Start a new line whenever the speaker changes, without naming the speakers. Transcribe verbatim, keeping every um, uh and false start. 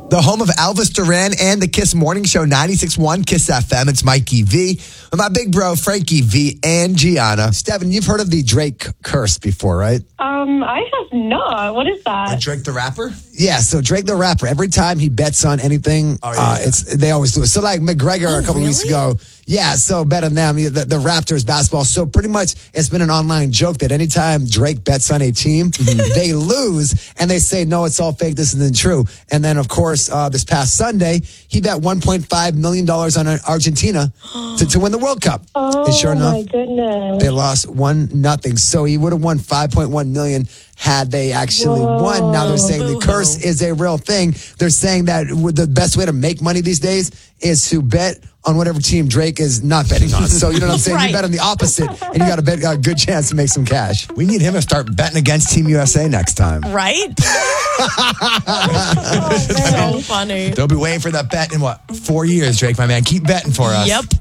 The home of Elvis Duran and the Kiss Morning Show, ninety-six point one Kiss F M. It's Mikey V with my big bro, Frankie V and Gianna. Steven, you've heard of the Drake curse before, right?
Um, I have not. What is that?
Uh, Drake the rapper? Yeah, so Drake the rapper, every time he bets on anything, oh, yeah, uh, yeah. it's they always do it. So like McGregor oh, a couple really? weeks ago, yeah, so bet on them, the, the Raptors basketball. So pretty much it's been an online joke that anytime Drake bets on a team, they lose, and they say, no, it's all fake, this isn't true. And then, of course, uh, this past Sunday, he bet one point five million dollars on Argentina to, to win the World Cup.
Oh,
and sure enough,
my goodness.
They lost one nothing. So he would have won five point one million dollars had they actually
Whoa.
won. Now they're saying the curse is a real thing. They're saying that the best way to make money these days is to bet on whatever team Drake is not betting on. So you know what I'm saying? Right. You bet on the opposite, and you got a, bet, a good chance to make some cash. We need him to start betting against Team U S A next time.
Right?
Oh,
so funny.
They'll be waiting for that bet in, what, four years, Drake, my man. Keep betting for us.
Yep.